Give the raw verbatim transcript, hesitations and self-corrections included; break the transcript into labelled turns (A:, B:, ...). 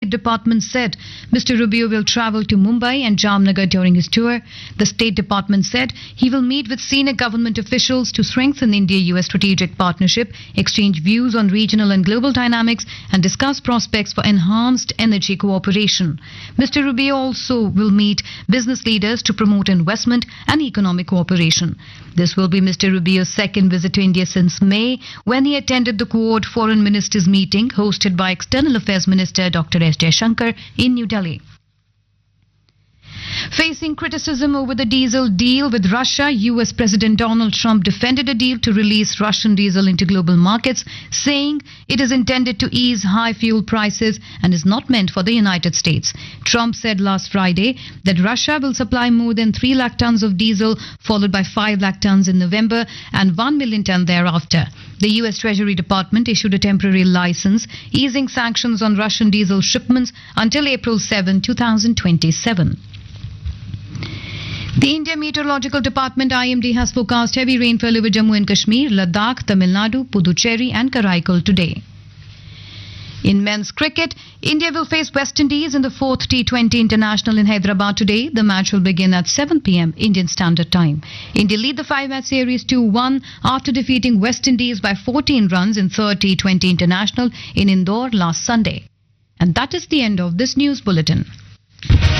A: State Department said Mister Rubio will travel to Mumbai and Jamnagar during his tour. The State Department said he will meet with senior government officials to strengthen India-U S strategic partnership, exchange views on regional and global dynamics, and discuss prospects for enhanced energy cooperation. Mister Rubio also will meet business leaders to promote investment and economic cooperation. This will be Mister Rubio's second visit to India since May, when he attended the Quad Foreign Ministers meeting hosted by External Affairs Minister Doctor S. Jaishankar in New Delhi. Facing criticism over the diesel deal with Russia, U S President Donald Trump defended a deal to release Russian diesel into global markets, saying it is intended to ease high fuel prices and is not meant for the United States. Trump said last Friday that Russia will supply more than three lakh tons of diesel, followed by five lakh tons in November and one million tons thereafter. The U S Treasury Department issued a temporary license easing sanctions on Russian diesel shipments until April seventh, twenty twenty-seven. The India Meteorological Department I M D has forecast heavy rainfall over Jammu and Kashmir, Ladakh, Tamil Nadu, Puducherry and Karaikal today. In men's cricket, India will face West Indies in the fourth T twenty International in Hyderabad today. The match will begin at seven p m Indian Standard Time. India lead the five-match series two one after defeating West Indies by fourteen runs in third T twenty International in Indore last Sunday. And that is the end of this news bulletin.